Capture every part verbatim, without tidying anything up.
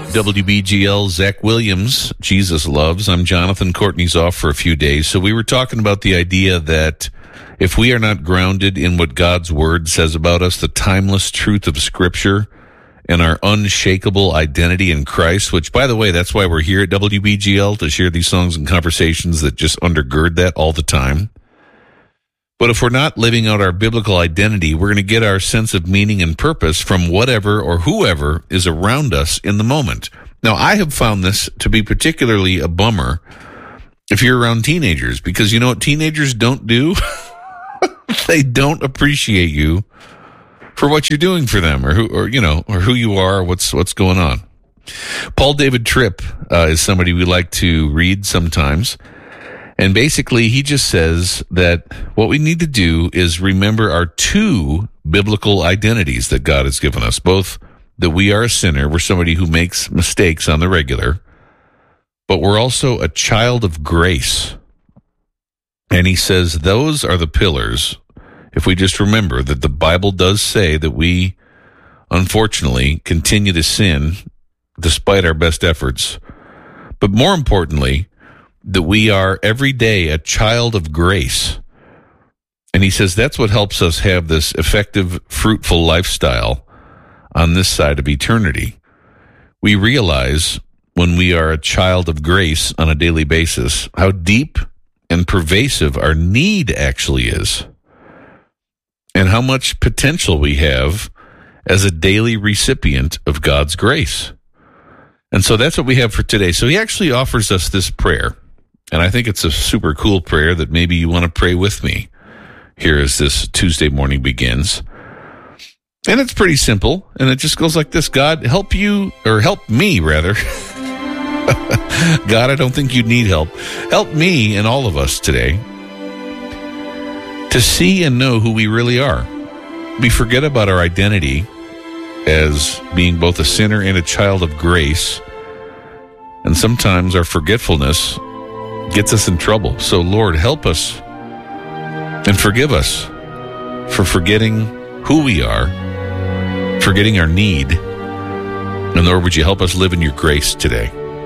W B G L, Zach Williams, Jesus Loves. I'm Jonathan. Courtney's off for a few days. So we were talking about the idea that if we are not grounded in what God's Word says about us, the timeless truth of Scripture, and our unshakable identity in Christ, which, by the way, that's why we're here at W B G L, to share these songs and conversations that just undergird that all the time. But if we're not living out our biblical identity, we're going to get our sense of meaning and purpose from whatever or whoever is around us in the moment. Now, I have found this to be particularly a bummer if you're around teenagers, because you know what teenagers don't do? They don't appreciate you for what you're doing for them, or who, or you know, or who you are, or what's what's going on. Paul David Tripp uh, is somebody we like to read sometimes. And basically, he just says that what we need to do is remember our two biblical identities that God has given us. Both that we are a sinner, we're somebody who makes mistakes on the regular, but we're also a child of grace. And he says those are the pillars, if we just remember that the Bible does say that we, unfortunately, continue to sin despite our best efforts. But more importantly, that we are every day a child of grace. And he says that's what helps us have this effective, fruitful lifestyle on this side of eternity. We realize when we are a child of grace on a daily basis how deep and pervasive our need actually is, and how much potential we have as a daily recipient of God's grace. And so that's what we have for today. So he actually offers us this prayer. And I think it's a super cool prayer that maybe you want to pray with me here as this Tuesday morning begins. And it's pretty simple, and it just goes like this. God, help you, or help me, rather. God, I don't think you need help. Help me and all of us today to see and know who we really are. We forget about our identity as being both a sinner and a child of grace. And sometimes our forgetfulness gets us in trouble. So, Lord, help us and forgive us for forgetting who we are, forgetting our need. And, Lord, would you help us live in your grace today?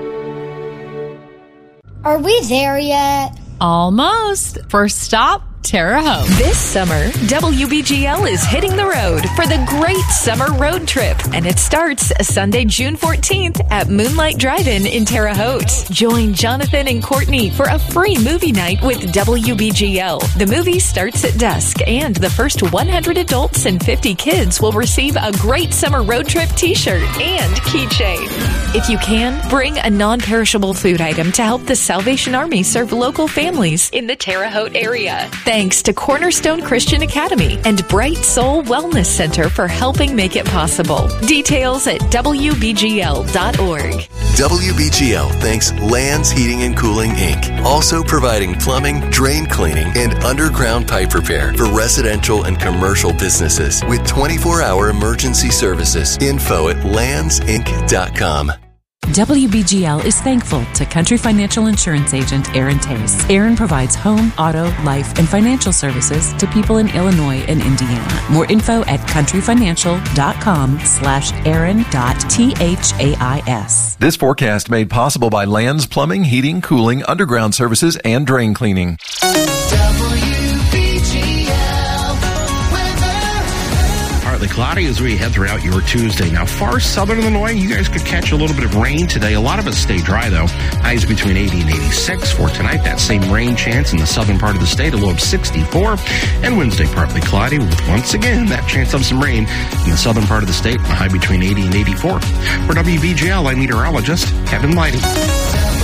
Are we there yet? Almost. First stop, Terre Haute. This summer, W B G L is hitting the road for the Great Summer Road Trip, and it starts Sunday, June fourteenth at Moonlight Drive-In in Terre Haute. Join Jonathan and Courtney for a free movie night with W B G L. The movie starts at dusk, and the first one hundred adults and fifty kids will receive a Great Summer Road Trip t-shirt and keychain. If you can, bring a non-perishable food item to help the Salvation Army serve local families in the Terre Haute area. Thanks to Cornerstone Christian Academy and Bright Soul Wellness Center for helping make it possible. Details at W B G L dot org. W B G L thanks Lands Heating and Cooling, Incorporated. Also providing plumbing, drain cleaning, and underground pipe repair for residential and commercial businesses with twenty-four hour emergency services. Info at lands inc dot com. W B G L is thankful to Country Financial Insurance Agent Aaron Tace. Aaron provides home, auto, life, and financial services to people in Illinois and Indiana. More info at countryfinancial.com slash Aaron dot T H A I S. This forecast made possible by Lands Plumbing, Heating, Cooling, Underground Services, and Drain Cleaning. Partly cloudy as we head throughout your Tuesday. Now, far southern Illinois, you guys could catch a little bit of rain today. A lot of us stay dry, though. Highs between eighty and eighty-six for tonight. That same rain chance in the southern part of the state, a low of sixty-four. And Wednesday, partly cloudy with, once again, that chance of some rain in the southern part of the state, a high between eighty and eighty-four. For W B G L, I'm meteorologist Kevin Lighty.